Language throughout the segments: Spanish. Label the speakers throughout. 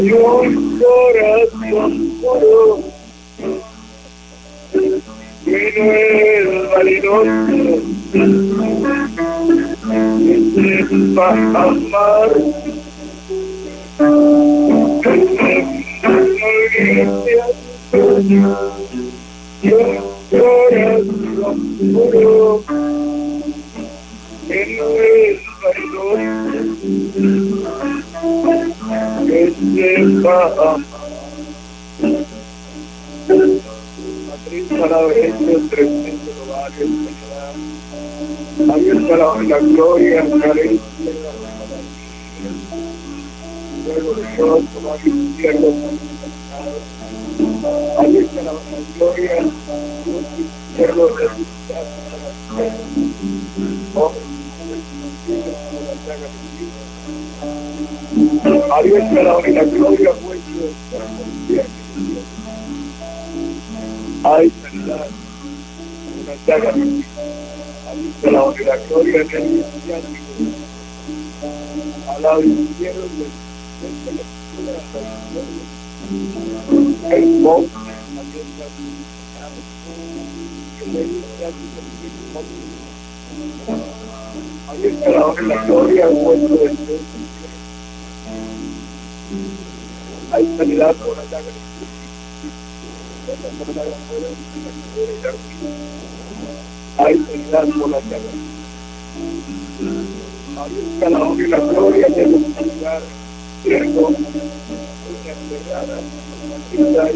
Speaker 1: y un corazón puro, que no es vanidoso, que sepa amar, que y un corazón puro, que no es vanidoso, que sepa amar. Matriz para Efesios 3:3 varios, ahí está la gloria, carencia, luego de Dios, como al infierno, ahí está la gloria, Dios infierno resucitado, ahí está la gloria, hay sanidad, una llaga, ahí está la gloria en el infierno, al lado izquierdo el monte, ahí está la gloria, el puesto de Dios, hay sanidad por la llaga. Hay sanidad por la llaga. Ahí está la gloria de los lugares, cierto, una encerrada, una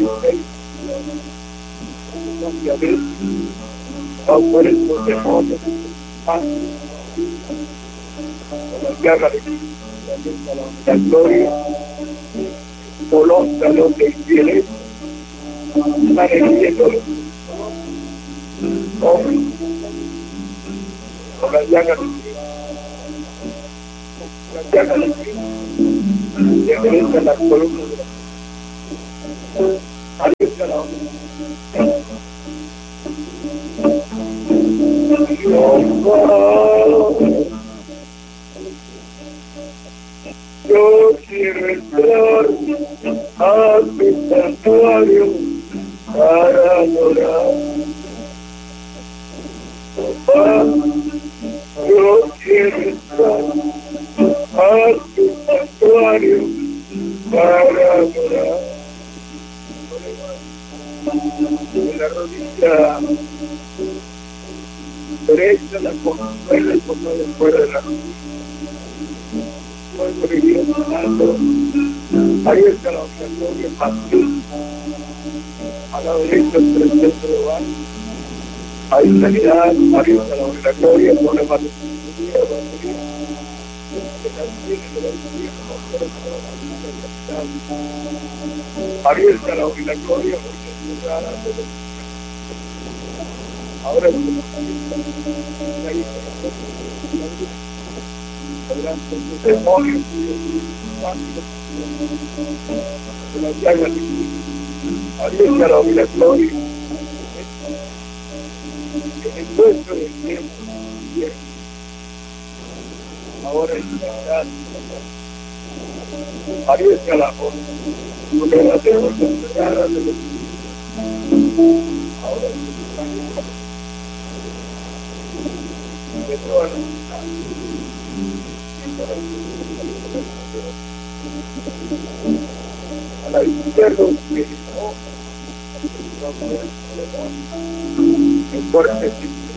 Speaker 1: diabetes, afuera los demonios, la llaga de la gloria, volonta los de infieles, amaneciendo hombres, con la llaga de Cristo, que endereza la columna de la ahí está la yo quiero entrar a tu santuario para adorar. Yo quiero entrar a tu santuario para adorar. En la rodilla derecha la consuela y por medio fuera de la rodilla. Fuego de Dios santo. Ahí está la gloria pasión. A la derecha el presente de Oval. Hay sanidad, ahí está la gloria, no le mate ahí está la gloria, ahora demonios ahí está la gloria. El puesto del tiempo ahora está ahí está la cosa lo que hacemos es ahora a la izquierda el fuerte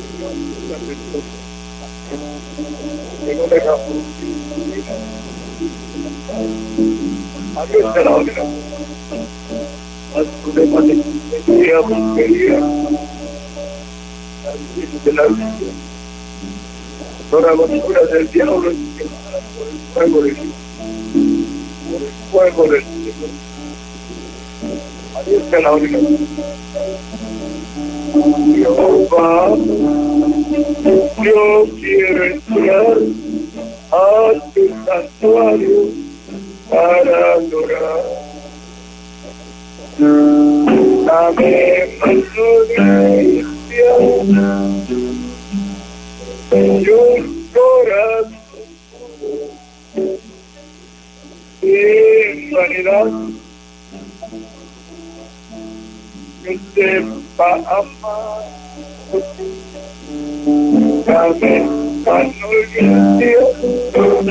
Speaker 1: que no deja aquí está la otra al problema de brujería de la vida toda la basura del diablo por el fuego de Dios por el fuego del Señor ahí está la otra Jehová, yo quiero entrar a tu santuario para adorar. Dame mano de y un corazón humanidad que sepa amar. Dame mano y el cielo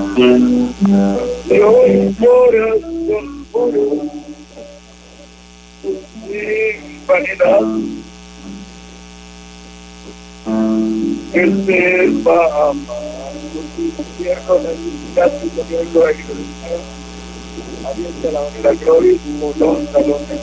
Speaker 1: de un corazón puro, sin vanidad, que sepa amar. Cierro la dignidad y poniendo a iglesia. Abierta la gloria y su bolón, talón de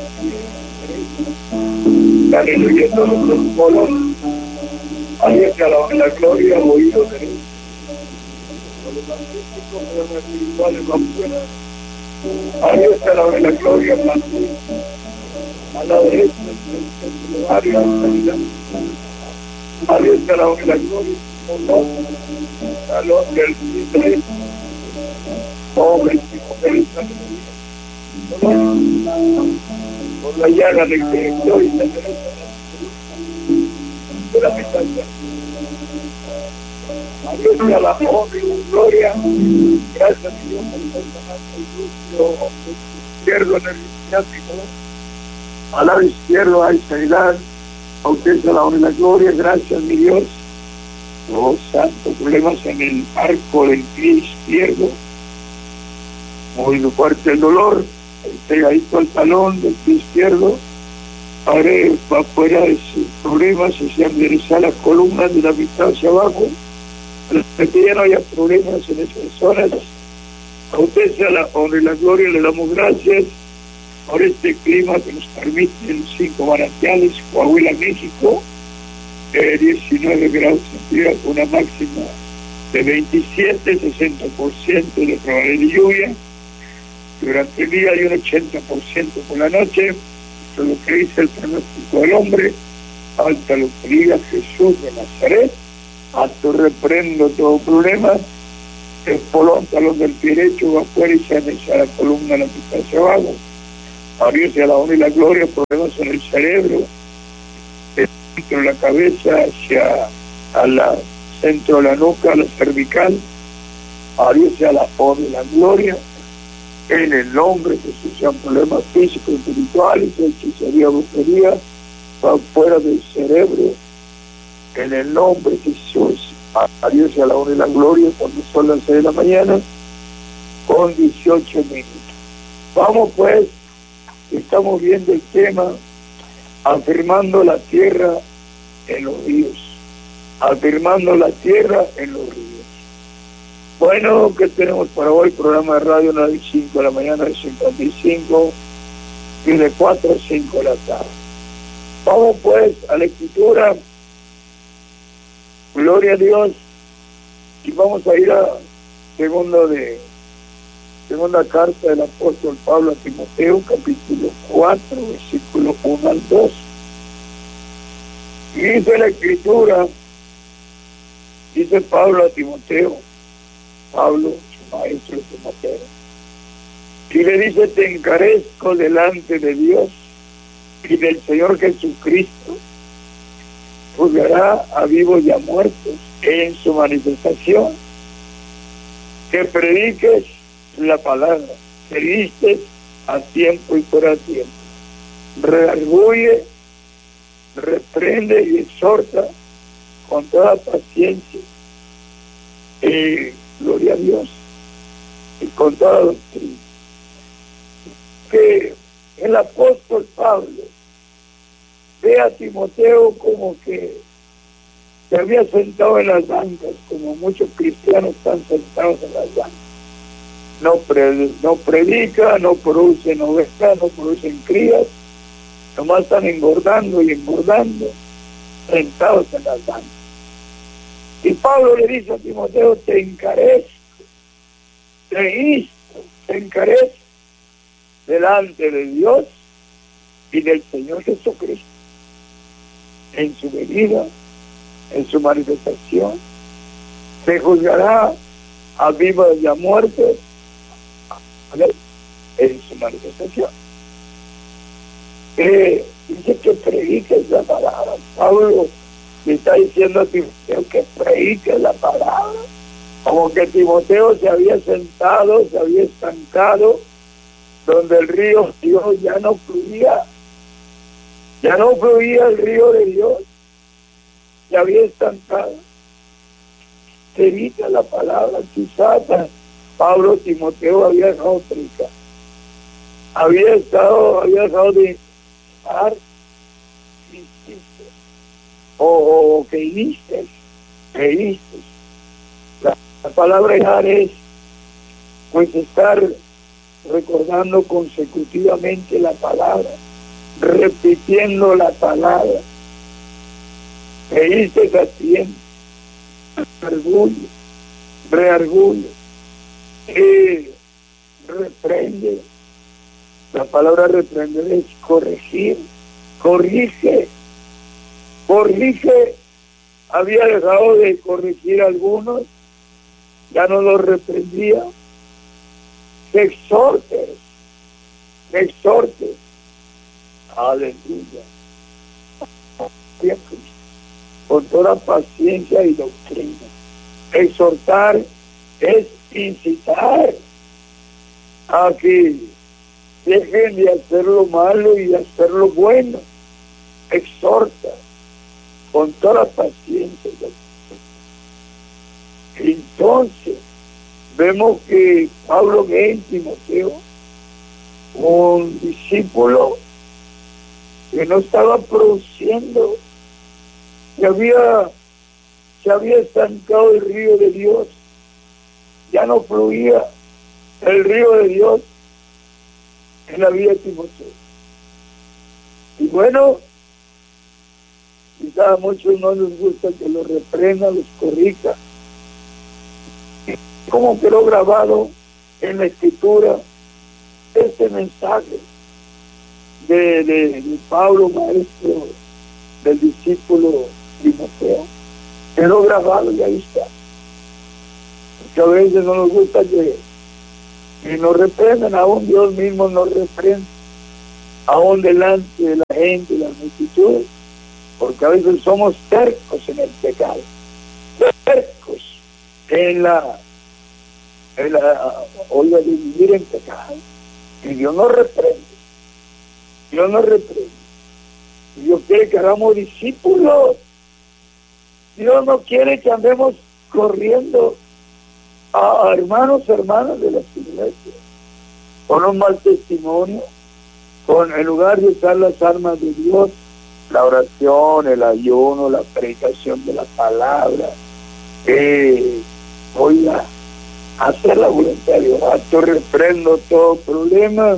Speaker 1: aleluya, todos los bolón. Abierta la gloria, oído derecho. Los magníficos de los espirituales van fuera. Abierta la gloria, a la derecha, el lugar y la autoridad. Abierta la gloria, bolón, talón del cielo. Hombres y mujeres, por la llaga de Cristo y de la distancia. Adiós a la honra y la gloria. Gracias a Dios por el personaje izquierdo en el iniciático. Al lado izquierdo hay sanidad. A usted se la honra y la gloria. Gracias, mi Dios. Oh, santo, problemas en el arco del pie izquierdo. Muy fuerte el dolor, pegadito al talón del pie izquierdo. Ahora va fuera de sus problemas, se endereza las columnas de la mitad hacia abajo. Para que ya no haya problemas en esas zonas. A usted sea la honra y la gloria, le damos gracias por este clima que nos permiten 5 manantiales, Coahuila, México, 19 grados centígrados, una máxima de 27, 60% de probabilidad de lluvia. Durante el día hay un 80% por la noche. Esto es lo que dice el pronóstico del hombre. Falta lo que diga Jesús de Nazaret. Alto reprendo todo problema. El polón, talón del pie derecho va afuera y se anexa la columna, la mitad hacia abajo. Abrirse a la honra y la gloria, problemas en el cerebro, dentro de la cabeza, hacia al centro de la nuca, a la cervical. Abrirse a la honra y la gloria. En el nombre de Jesús, sean problemas físicos, espirituales, hechicería, brujería, van fuera del cerebro. En el nombre de Jesús, a Dios y a la honra y la gloria, cuando son las 6 de la mañana, con 18 minutos. Vamos pues, estamos viendo el tema, afirmando la tierra en los ríos. Afirmando la tierra en los ríos. Bueno, ¿qué tenemos para hoy? Programa de radio de 5 de la mañana, de 55 y de 4 a 5 de la tarde. Vamos pues a la escritura. Gloria a Dios. Y vamos a ir a segunda carta del apóstol Pablo a Timoteo, capítulo 4, versículo 1 al 2. Y dice la escritura, dice Pablo a Timoteo, Pablo, su maestro Timoteo, y le dice: te encarezco delante de Dios y del Señor Jesucristo, juzgará a vivos y a muertos en su manifestación, que prediques la palabra, que vistes a tiempo y fuera de tiempo, redarguye, reprende y exhorta con toda paciencia, gloria a Dios, y con toda doctrina. Que el apóstol Pablo ve a Timoteo como que se había sentado en las bancas, como muchos cristianos están sentados en las bancas. No predica, no producen ovejas, no producen crías, nomás están engordando y engordando, sentados en las bancas. Y Pablo le dice a Timoteo: te encarezco, te insto, te encarezco delante de Dios y del Señor Jesucristo, en su venida, en su manifestación. Se juzgará a vivos y a muertos en su manifestación. Dice que prediques la palabra. Pablo le está diciendo a Timoteo que predique la palabra, como que Timoteo se había sentado, se había estancado donde el río de Dios ya no fluía el río de Dios, ya había estancado. Se evita la palabra, quizás Pablo Timoteo había dejado predicar, había dejado de hablar, o creíste. La palabra dejar es pues estar recordando consecutivamente la palabra, repitiendo la palabra. Creíste a tiempo, reargullo, reprende. La palabra reprender es corregir, corrige. Había dejado de corregir a algunos, ya no los reprendía. Exhorte, aleluya, con toda paciencia y doctrina. Exhortar es incitar a que dejen de hacer lo malo y de hacer lo bueno. Exhorta con toda paciencia y doctrina. Entonces vemos que Pablo ve en Timoteo un discípulo que no estaba produciendo, se había estancado el río de Dios, ya no fluía el río de Dios en la vida de Timoteo. Y bueno, quizás a muchos no les gusta que los reprenda, los corrija. Como quedó grabado en la escritura este mensaje de Pablo, maestro del discípulo Timoteo, quedó grabado y ahí está. Porque a veces no nos gusta que nos reprendan, aún Dios mismo nos reprende, aún delante de la gente y la multitud, porque a veces somos tercos en el pecado, tercos en la oiga, de vivir en pecado. Y Dios nos reprende. Y Dios quiere que hagamos discípulos. Dios no quiere que andemos corriendo a hermanos de las iglesias con un mal testimonio, en lugar de usar las armas de Dios, la oración, el ayuno, la predicación de la palabra, oiga, hacer la voluntad de Dios. Yo reprendo todo problema,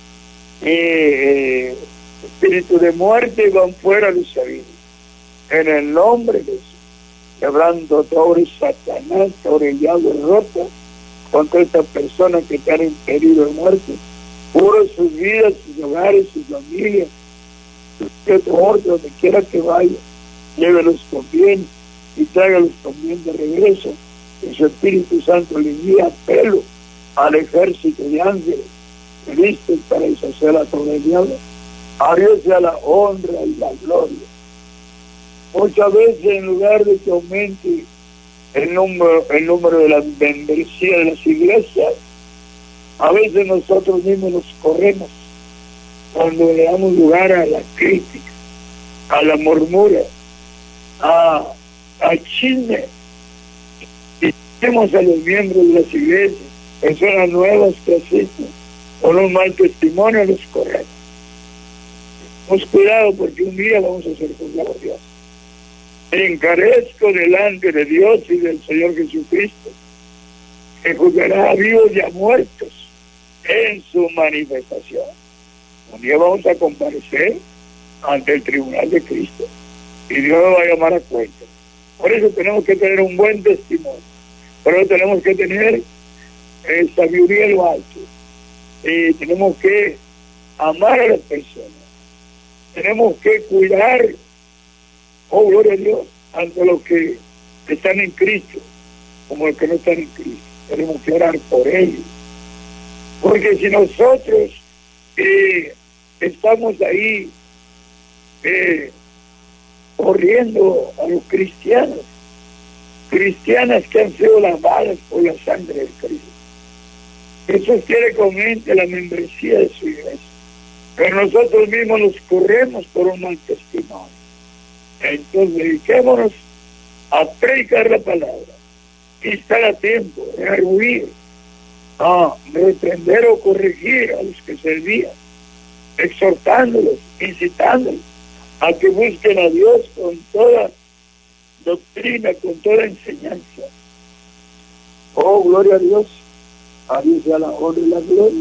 Speaker 1: espíritu de muerte, van fuera de esa vida, en el nombre de Jesús, quebrando sobre Satanás, sobre el diablo roto, contra estas personas que te han impedido de muerte, puro sus vidas, sus hogares, sus familias, que donde quiera que vaya, llévelos con bien y tráigalos con bien de regreso. Y su Espíritu Santo le envía apelo al ejército de ángeles listos para deshacer a todo el diablo. A Dios sea la honra y la gloria. Muchas veces, en lugar de que aumente el número de las membresías de las iglesias, a veces nosotros mismos nos corremos cuando le damos lugar a la crítica, a la murmura, a chisme. Y tenemos a los miembros de las iglesias, personas nuevas que asisten, con un mal testimonio, los corremos. Tenemos cuidado, porque un día vamos a ser juzgados por Dios. Encarezco delante de Dios y del Señor Jesucristo, que juzgará a vivos y a muertos en su manifestación. Un día vamos a comparecer ante el tribunal de Cristo y Dios nos va a llamar a cuenta. Por eso tenemos que tener un buen testimonio, pero tenemos que tener sabiduría en lo alto, y tenemos que amar a las personas, tenemos que cuidar, oh gloria a Dios, ante los que están en Cristo como los que no están en Cristo. Tenemos que orar por ellos, porque si nosotros estamos ahí corriendo a los cristianas que han sido lavadas por la sangre de Cristo, Jesús quiere que aumente la membresía de su iglesia, pero nosotros mismos nos corremos por un mal testimonio. Entonces dediquémonos a predicar la palabra y estar a tiempo de rehuir, a reprender o corregir a los que servían, exhortándolos, incitándolos a que busquen a Dios con toda doctrina, con toda enseñanza. Oh, gloria a Dios. A Dios sea la honra y la gloria.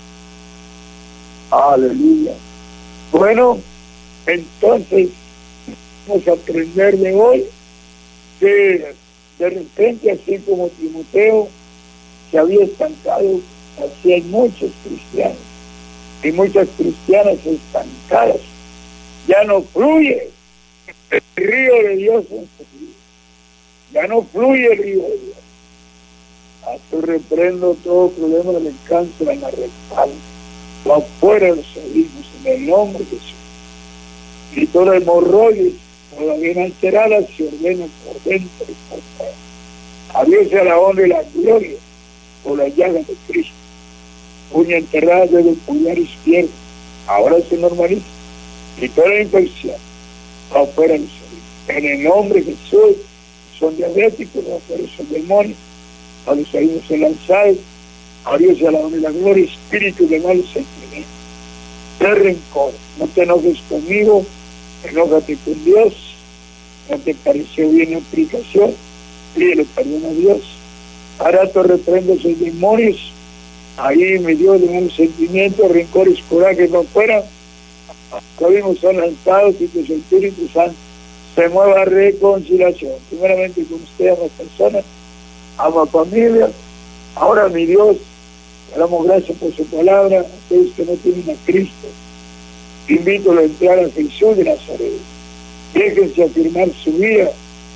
Speaker 1: Aleluya. Bueno, entonces vamos a aprender de hoy que de repente, así como Timoteo se había estancado, así hay muchos cristianos y muchas cristianas estancadas. Ya no fluye el río de Dios en su vida. Ya no fluye el río de Dios. Hasta reprendo todo problema del cáncer en la rectal, o afuera de los oídos, en el nombre de Jesús. Y toda hemorroides, toda bien alterada, se ordena por dentro y por fuera. A Dios sea la honra y la gloria por la llaga de Cristo. Uña enterrada desde el pulgar izquierdo, ahora se normaliza. Y toda infección, afuera de los oídos. En el nombre de Jesús, son diabéticos, afuera son demonios. A los oídos se lanzados, a Dios sea la honra y la gloria, espíritu de malos sentimientos, de rencor. No te enojes conmigo, enójate con Dios. No te pareció bien la aplicación, pídele perdón a Dios. Ahora te reprendo esos demonios, ahí me dio de malos sentimientos, rencores, coraje, no fuera. Acá vimos son lanzados y que su Espíritu Santo se mueva a reconciliación. Primeramente con usted, a las personas, amo a familia. Ahora, mi Dios, le damos gracias por su palabra. Aquellos que no tienen a Cristo, invito a entrar a Jesús de Nazaret. Déjense afirmar su vida,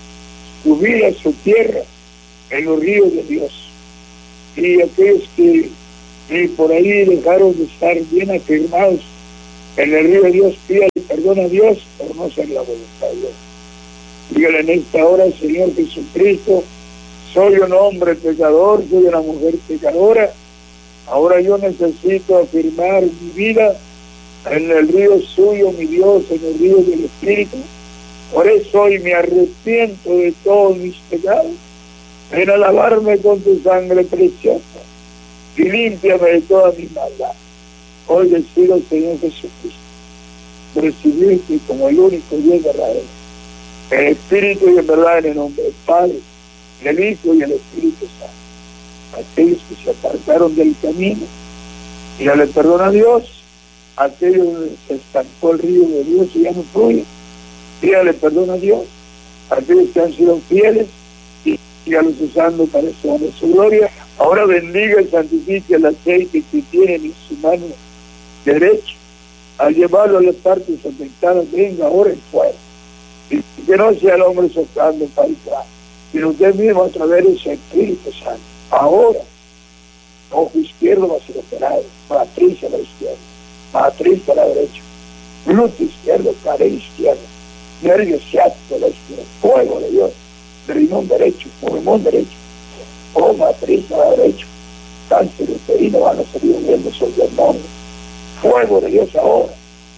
Speaker 1: su tierra, en los ríos de Dios. Y aquellos que por ahí dejaron de estar bien afirmados en el río de Dios, pídale perdón a Dios por no ser la voluntad de Dios. Dígale en esta hora, Señor Jesucristo, soy un hombre pecador, soy una mujer pecadora. Ahora yo necesito afirmar mi vida en el río suyo, mi Dios, en el río del Espíritu. Por eso hoy me arrepiento de todos mis pecados. Ven a lavarme con tu sangre preciosa y límpiame de toda mi maldad. Hoy decido, Señor Jesucristo, recibirte como el único Dios verdadero, en espíritu y en verdad, en el nombre del Padre, el Hijo y el Espíritu Santo. Aquellos que se apartaron del camino, pídale perdón a Dios. Aquellos que se estancó el río de Dios y ya no fluye, pídale perdón a Dios. Aquellos que han sido fieles, y a los usando para su gloria. Ahora bendiga y santifique el aceite que tienen en su mano derecha. Al llevarlo a las partes afectadas, venga ahora y fuera. Y que no sea el hombre soplando para atrás, sino usted mismo a través de su Espíritu Santo. Ahora, ojo izquierdo va a ser operado, matriz a la izquierda, matriz a la derecha, glúteo izquierdo, cadera izquierda, nervio ciático a la izquierda, fuego de Dios, riñón derecho, pulmón derecho, o matriz a la derecha, cáncer uterino, van a salir viendo esos demonios. Fuego de Dios ahora,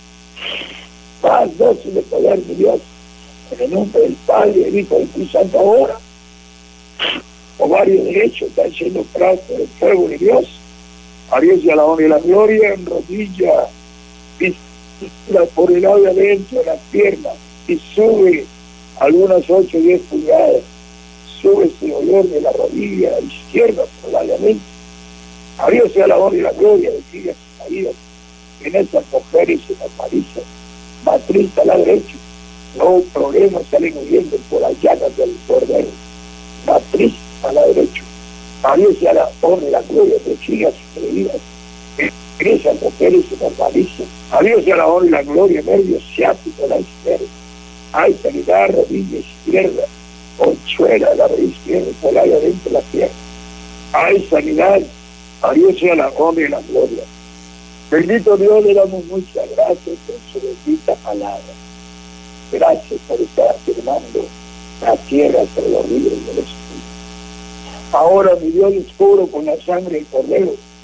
Speaker 1: más dosis de poder de Dios, en el nombre del Padre, el Hijo y el Espíritu Santo ahora. Ovario derecho está siendo operados por el fuego de Dios. A Dios y a la honra y la gloria, en rodilla, piscina por el lado de adentro de la pierna, y sube algunas 8 o 10 pulgadas, sube ese dolor de la rodilla izquierda por la de adentro. A Dios sea la honra y la gloria, de que sigas caídas en esas mujeres y las palizas, matriz a la derecha. No problemas salen huyendo por las llagas del cordero, matriz a la derecha. A Dios sea la honra y la gloria, de chicas creídas en esas mujeres y las palizas. A Dios sea la honra y la gloria, nervio ciático a la izquierda. Hay sanidad, rodilla izquierda, conchuela de la rodilla izquierda, por ahí adentro de la pierna. Hay sanidad. A Dios sea la honra y la gloria. Bendito Dios, le damos muchas gracias por su bendita palabra. Gracias por estar afirmando la tierra sobre los ríos del Espíritu. Ahora, mi Dios, les cubro con la sangre del Cordero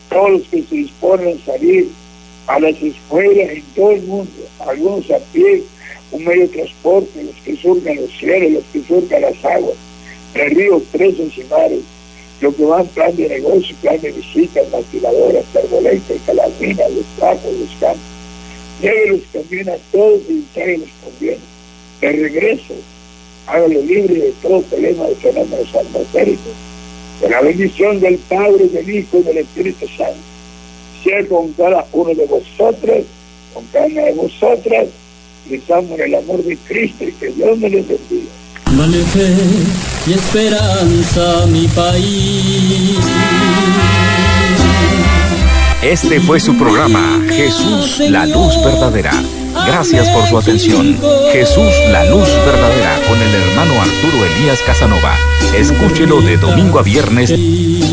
Speaker 1: todos los que se disponen a salir a las escuelas en todo el mundo, algunos a pie, un medio de transporte, los que surcan los cielos, los que surcan las aguas, de ríos, presas y mares, los que van plan de negocio, plan de visitas, maquiladoras, arboletas, calaminas, los campos, los campos. Llévelos también a todos y tráiganlos conviene. De regreso, hágalo libre de todo problema de fenómenos atmosféricos. Que la bendición del Padre, del Hijo y del Espíritu Santo sea con cada uno de vosotros, con cada una de vosotras. Rezamos en el amor de Cristo y que Dios me les bendiga.
Speaker 2: Dale fe y esperanza a mi país.
Speaker 3: Este fue su programa, Jesús, la luz verdadera. Gracias por su atención. Jesús, la luz verdadera, con el hermano Arturo Elías Casanova. Escúchelo de domingo a viernes.